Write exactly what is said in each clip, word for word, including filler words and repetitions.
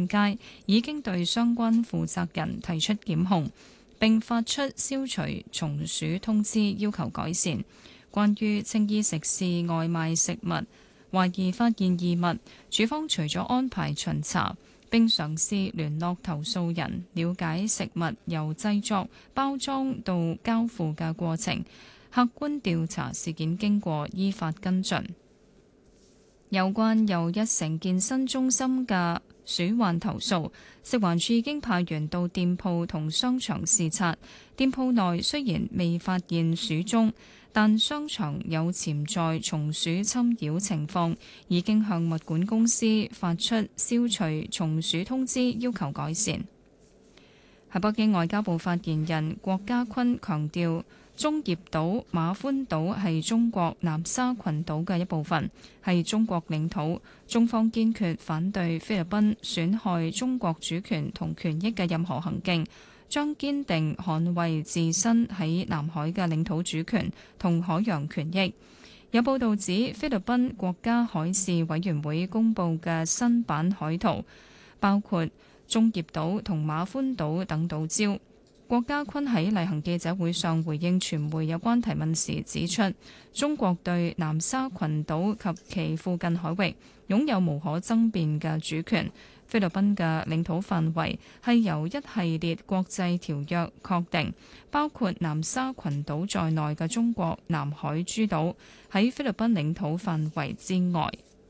信街已經對相關負責人提出檢控，並發出消除蟲鼠通知，要求改善。關於青衣食肆外賣食物懷疑發現異物，署方除咗安排巡查，並嘗試聯絡投訴人，了解食物由製作、包裝到交付嘅過程，客觀調查事件經過，依法跟進。有關由一城健身中心嘅鼠患投訴，食環署已經派員到店鋪同商場視察。店鋪內雖然未發現鼠蹤，但商場有潛在蟲鼠侵擾情況，已經向物管公司發出消除蟲鼠通知，要求改善。喺北京，外交部發言人郭家坤強調，中業島、馬歡島係中國南沙群島嘅一部分，係中國領土。中方堅決反對菲律賓損害中國主權同權益嘅任何行徑，將堅定捍衛自身喺南海嘅領土主權同海洋權益。有報道指，菲律賓國家海事委員會公布嘅新版海圖，包括中業島同馬歡島等島礁。郭家坤喺例行記者會上回應傳媒有關提問時指出，中國對南沙群島及其附近海域擁有無可爭辯嘅主權。菲律賓嘅領土範圍係由一系列國際條約確定，包括南沙群島在內嘅中國南海諸島喺菲律賓領土範圍之外。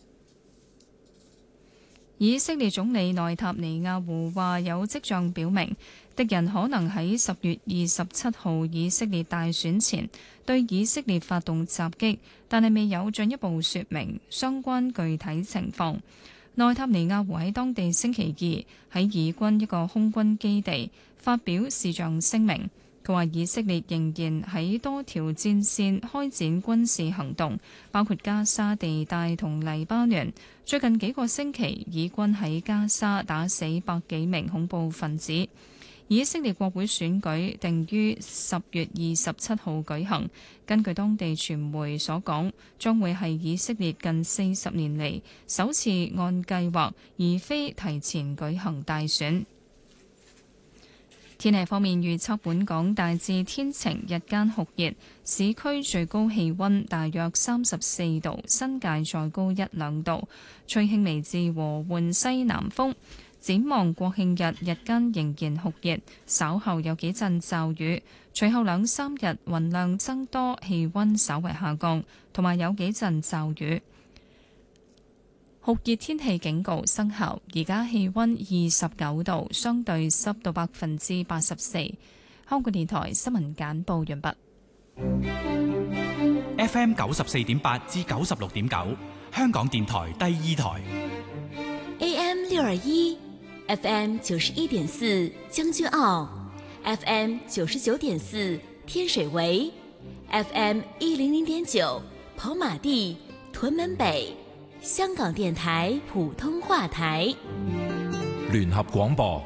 以色列總理內塔尼亞胡話有跡象表明，敵人可能喺十月二十七號以色列大選前對以色列發動襲擊，但係未有進一步說明相關具體情況。內塔尼亞胡喺當地星期二喺以軍一個空軍基地發表視像聲明，佢話以色列仍然喺多條戰線開展軍事行動，包括加沙地帶同黎巴嫩。最近幾個星期，以軍喺加沙打死百幾名恐怖分子。以色列國會選舉定於十月二十七號舉行，根據當地傳媒所講，將會係以色列近四十年嚟首次按計劃而非提前舉行大選。天氣方面預測，本港大致天晴，日間酷熱，市區最高氣溫大約三十四度，新界再高一兩度，吹輕微至和緩西南風。展望國慶日，日間仍然酷熱，稍後有幾陣驟雨，隨後兩三日雲量增多，氣溫稍為下降，同埋有幾陣驟雨。酷熱天氣警告生效，而家氣溫二十九度，相對濕度百分之八十四。香港電台新聞簡報完畢。 F M 九十四點八至九十六點九，香港電台第二台。 A M 六二一，F M 九十一點四將軍澳 ，F M 九十九點四天水圍 ，F M 一零零點九跑馬地屯門北。香港電台普通話台， 聯合廣播。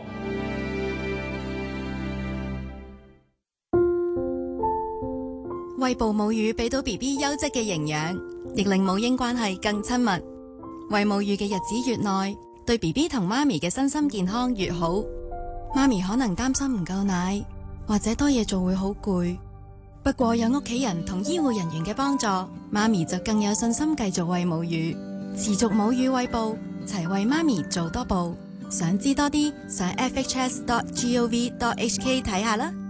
餵哺母乳俾到 B B 優質嘅營養，亦令母嬰關係更親密。餵母乳嘅日子越耐，對 B B 同媽咪嘅身心健康越好。媽咪可能擔心唔夠奶，或者多嘢做會好攰。不過有屋企人同醫護人員嘅幫助，媽咪就更有信心繼續餵母乳。持續母乳餵哺，齊為媽咪做多步。想知多啲，上 f h s dot gov dot h k 睇下啦。